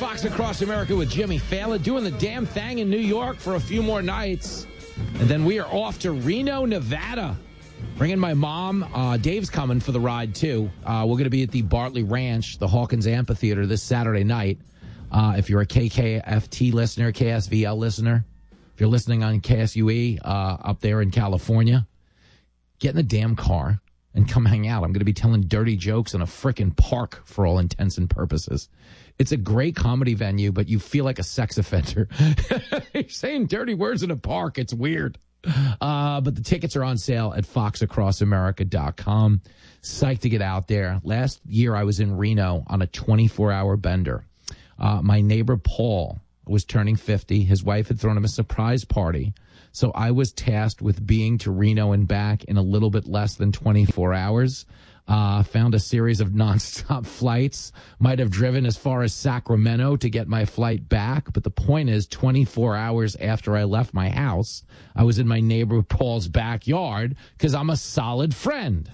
Fox Across America with Jimmy Fallon, doing the damn thing in New York for a few more nights. And then we are off to Reno, Nevada. Bringing my mom. Dave's coming for the ride, too. We're going to be at the Bartley Ranch, the Hawkins Amphitheater, this Saturday night. If you're a KKFT listener, KSVL listener, if you're listening on KSUE up there in California, get in the damn car and come hang out. I'm going to be telling dirty jokes in a frickin' park for all intents and purposes. It's a great comedy venue, but you feel like a sex offender. You're saying dirty words in a park. It's weird. But the tickets are on sale at foxacrossamerica.com. Psyched to get out there. Last year I was in Reno on a 24-hour bender. My neighbor Paul was turning 50. His wife had thrown him a surprise party. So I was tasked with being to Reno and back in a little bit less than 24 hours. Found a series of nonstop flights. Might have driven as far as Sacramento to get my flight back. But the point is, 24 hours after I left my house, I was in my neighbor Paul's backyard because I'm a solid friend.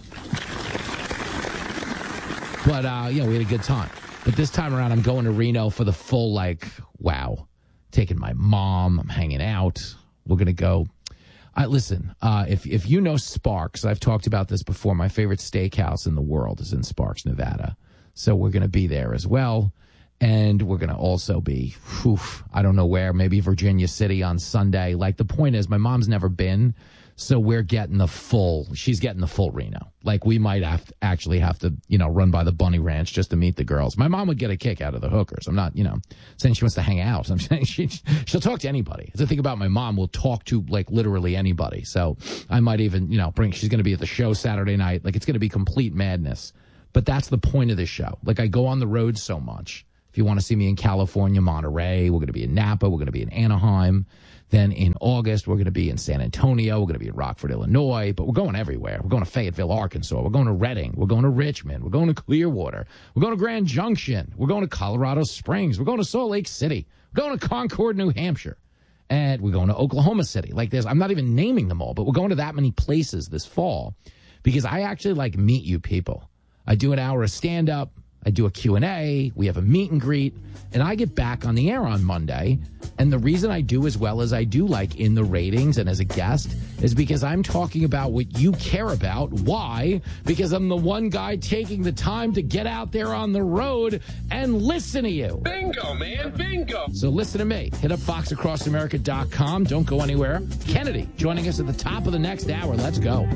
But, we had a good time. But this time around, I'm going to Reno for the full, wow. Taking my mom. I'm hanging out. We're going to go. Listen, if you know Sparks, I've talked about this before. My favorite steakhouse in the world is in Sparks, Nevada. So we're going to be there as well. And we're going to also be, I don't know where, maybe Virginia City on Sunday. The point is, my mom's never been. So we're getting she's getting the full Reno. We might actually have to, run by the Bunny Ranch just to meet the girls. My mom would get a kick out of the hookers. I'm not, saying she wants to hang out. I'm saying she'll talk to anybody. The thing about my mom, will talk to, literally anybody. So I might even, she's going to be at the show Saturday night. It's going to be complete madness. But that's the point of this show. I go on the road so much. If you want to see me in California, Monterey, we're going to be in Napa, we're going to be in Anaheim. Then in August, we're going to be in San Antonio. We're going to be in Rockford, Illinois. But we're going everywhere. We're going to Fayetteville, Arkansas. We're going to Reading. We're going to Richmond. We're going to Clearwater. We're going to Grand Junction. We're going to Colorado Springs. We're going to Salt Lake City. We're going to Concord, New Hampshire. And we're going to Oklahoma City. I'm not even naming them all, but we're going to that many places this fall because I actually meet you people. I do an hour of stand-up. I do a Q&A, we have a meet and greet, and I get back on the air on Monday. And the reason I do as well as I do, in the ratings and as a guest, is because I'm talking about what you care about. Why? Because I'm the one guy taking the time to get out there on the road and listen to you. Bingo, man, bingo. So listen to me. Hit up foxacrossamerica.com. Don't go anywhere. Kennedy joining us at the top of the next hour. Let's go.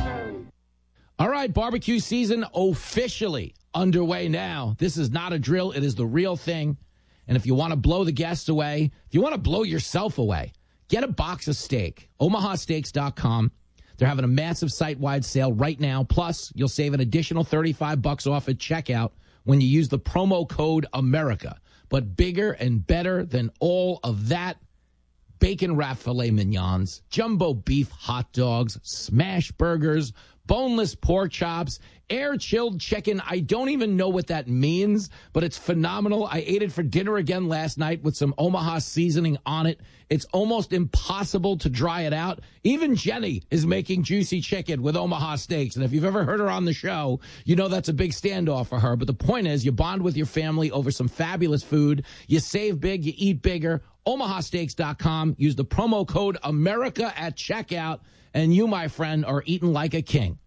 All right, barbecue season officially underway now. This is not a drill. It is the real thing. And if you want to blow the guests away, if you want to blow yourself away, get a box of steak. OmahaSteaks.com. They're having a massive site-wide sale right now. Plus, you'll save an additional $35 off at checkout when you use the promo code America. But bigger and better than all of that, bacon wrapped filet mignons, jumbo beef hot dogs, smash burgers, boneless pork chops, air-chilled chicken. I don't even know what that means, but it's phenomenal. I ate it for dinner again last night with some Omaha seasoning on it. It's almost impossible to dry it out. Even Jenny is making juicy chicken with Omaha Steaks, and if you've ever heard her on the show, you know that's a big standoff for her. But the point is, you bond with your family over some fabulous food. You save big, you eat bigger. OmahaSteaks.com. Use the promo code America at checkout, and you, my friend, are eating like a king.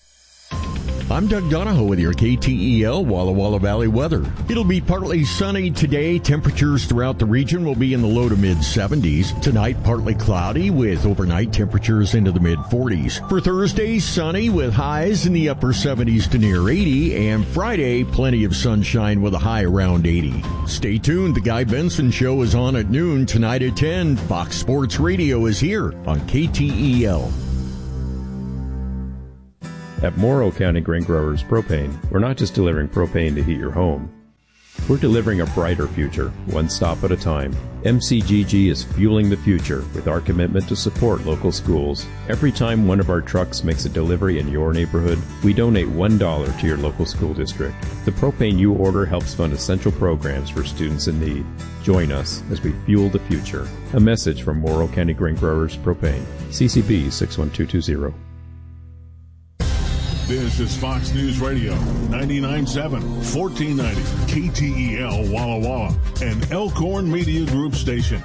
I'm Doug Donahoe with your KTEL Walla Walla Valley weather. It'll be partly sunny today. Temperatures throughout the region will be in the low to mid-70s. Tonight, partly cloudy with overnight temperatures into the mid-40s. For Thursday, sunny with highs in the upper 70s to near 80. And Friday, plenty of sunshine with a high around 80. Stay tuned. The Guy Benson Show is on at noon. Tonight at 10, Fox Sports Radio is here on KTEL. At Morrow County Grain Growers Propane, we're not just delivering propane to heat your home. We're delivering a brighter future, one stop at a time. MCGG is fueling the future with our commitment to support local schools. Every time one of our trucks makes a delivery in your neighborhood, we donate $1 to your local school district. The propane you order helps fund essential programs for students in need. Join us as we fuel the future. A message from Morrow County Grain Growers Propane. CCB 61220. This is Fox News Radio, 99.7, 1490, KTEL Walla Walla, and Elkhorn Media Group station.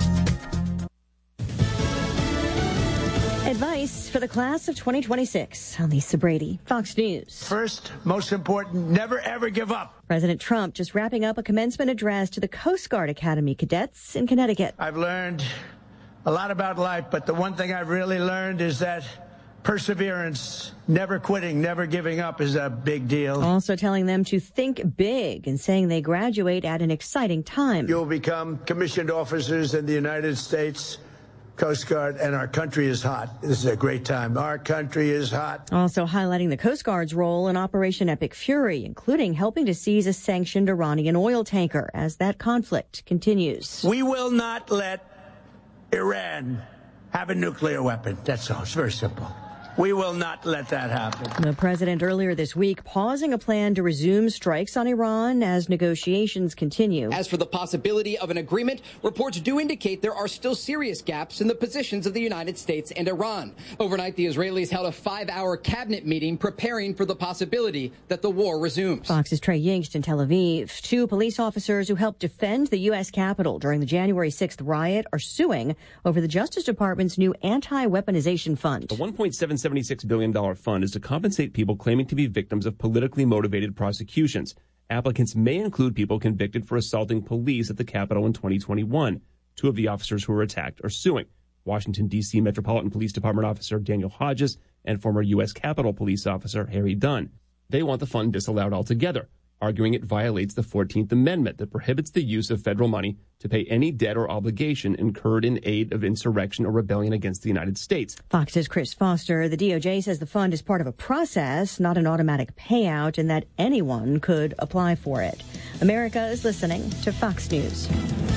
Advice for the class of 2026. I'm Lisa Brady, Fox News. First, most important, never ever give up. President Trump just wrapping up a commencement address to the Coast Guard Academy cadets in Connecticut. I've learned a lot about life, but the one thing I've really learned is that perseverance, never quitting, never giving up is a big deal. Also telling them to think big and saying they graduate at an exciting time. You'll become commissioned officers in the United States Coast Guard, and our country is hot. This is a great time. Our country is hot. Also highlighting the Coast Guard's role in Operation Epic Fury, including helping to seize a sanctioned Iranian oil tanker as that conflict continues. We will not let Iran have a nuclear weapon. That's all. It's very simple. We will not let that happen. The president earlier this week pausing a plan to resume strikes on Iran as negotiations continue. As for the possibility of an agreement, reports do indicate there are still serious gaps in the positions of the United States and Iran. Overnight, the Israelis held a 5-hour cabinet meeting preparing for the possibility that the war resumes. Fox's Trey Yingst in Tel Aviv. 2 police officers who helped defend the U.S. Capitol during the January 6th riot are suing over the Justice Department's new anti-weaponization fund. The $1.776 billion fund is to compensate people claiming to be victims of politically motivated prosecutions. Applicants may include people convicted for assaulting police at the Capitol in 2021. 2 of the officers who were attacked are suing. Washington, D.C. Metropolitan Police Department officer Daniel Hodges and former U.S. Capitol Police officer Harry Dunn. They want the fund disallowed altogether, arguing it violates the 14th Amendment that prohibits the use of federal money to pay any debt or obligation incurred in aid of insurrection or rebellion against the United States. Fox's Chris Foster. The DOJ says the fund is part of a process, not an automatic payout, and that anyone could apply for it. America is listening to Fox News.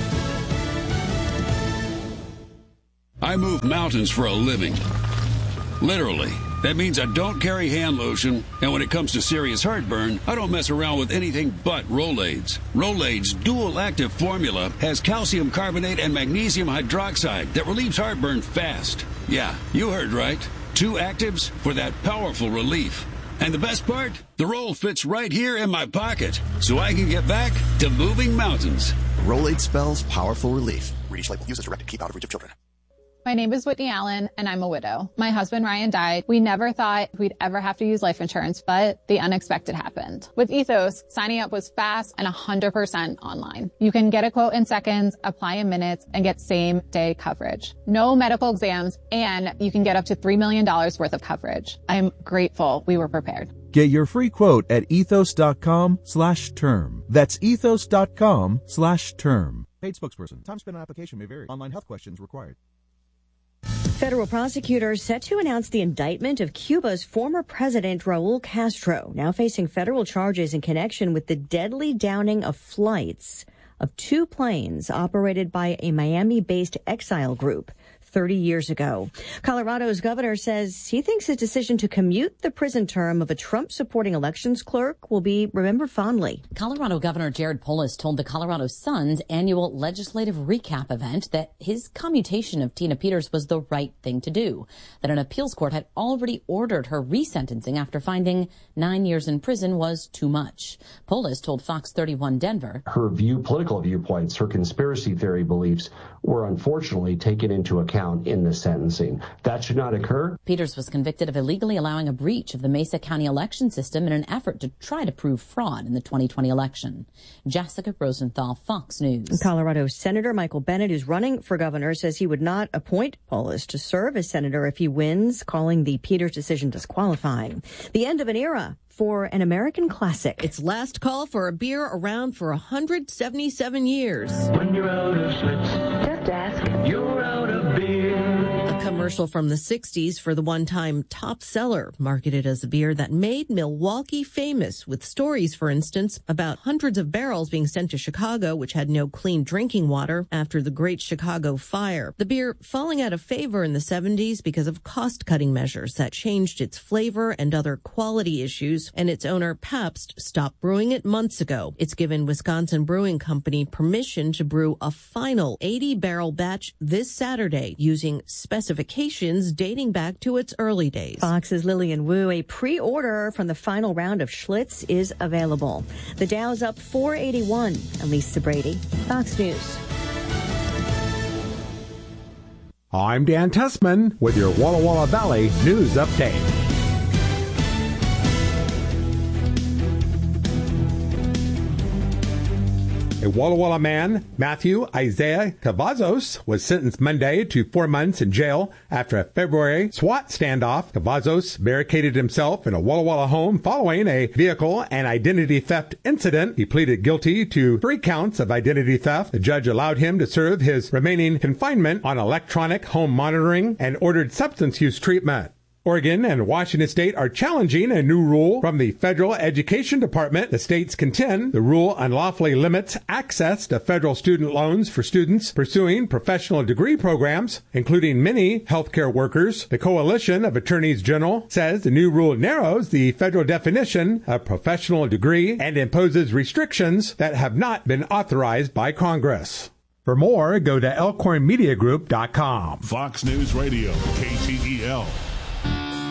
I move mountains for a living. Literally. That means I don't carry hand lotion, and when it comes to serious heartburn, I don't mess around with anything but Rolaids. Rolaids' dual-active formula has calcium carbonate and magnesium hydroxide that relieves heartburn fast. Yeah, you heard right. 2 actives for that powerful relief. And the best part? The roll fits right here in my pocket, so I can get back to moving mountains. Rolaid spells powerful relief. Read each label. Use as directed. Keep out of reach of children. My name is Whitney Allen, and I'm a widow. My husband, Ryan, died. We never thought we'd ever have to use life insurance, but the unexpected happened. With Ethos, signing up was fast and 100% online. You can get a quote in seconds, apply in minutes, and get same-day coverage. No medical exams, and you can get up to $3 million worth of coverage. I'm grateful we were prepared. Get your free quote at ethos.com/term. That's ethos.com/term. Paid spokesperson. Time spent on application may vary. Online health questions required. Federal prosecutors set to announce the indictment of Cuba's former president, Raul Castro, now facing federal charges in connection with the deadly downing of flights of 2 planes operated by a Miami-based exile group 30 years ago. Colorado's governor says he thinks his decision to commute the prison term of a Trump-supporting elections clerk will be remembered fondly. Colorado Governor Jared Polis told the Colorado Sun's annual legislative recap event that his commutation of Tina Peters was the right thing to do, that an appeals court had already ordered her resentencing after finding 9 years in prison was too much. Polis told Fox 31 Denver, her political viewpoints, her conspiracy theory beliefs were unfortunately taken into account in the sentencing. That should not occur. Peters was convicted of illegally allowing a breach of the Mesa County election system in an effort to try to prove fraud in the 2020 election. Jessica Rosenthal, Fox News. Colorado Senator Michael Bennet, who's running for governor, says he would not appoint Polis to serve as senator if he wins, calling the Peters decision disqualifying. The end of an era for an American classic. It's last call for a beer around for 177 years. When you're out of Schlitz, just ask. You're out of beer. A commercial from the 60s for the one-time top seller, marketed as a beer that made Milwaukee famous, with stories, for instance, about hundreds of barrels being sent to Chicago, which had no clean drinking water after the Great Chicago Fire. The beer falling out of favor in the 70s because of cost-cutting measures that changed its flavor and other quality issues, and its owner, Pabst, stopped brewing it months ago. It's given Wisconsin Brewing Company permission to brew a final 80-barrel batch this Saturday using specific certifications dating back to its early days. Fox's Lillian Wu, a pre-order from the final round of Schlitz is available. The Dow's up 481. Lisa Brady, Fox News. I'm Dan Tessman with your Walla Walla Valley News Update. A Walla Walla man, Matthew Isaiah Cavazos, was sentenced Monday to 4 months in jail after a February SWAT standoff. Cavazos barricaded himself in a Walla Walla home following a vehicle and identity theft incident. He pleaded guilty to 3 counts of identity theft. The judge allowed him to serve his remaining confinement on electronic home monitoring and ordered substance use treatment. Oregon and Washington State are challenging a new rule from the Federal Education Department. The states contend the rule unlawfully limits access to federal student loans for students pursuing professional degree programs, including many healthcare workers. The Coalition of Attorneys General says the new rule narrows the federal definition of professional degree and imposes restrictions that have not been authorized by Congress. For more, go to elkhornmediagroup.com. Fox News Radio, KTEL.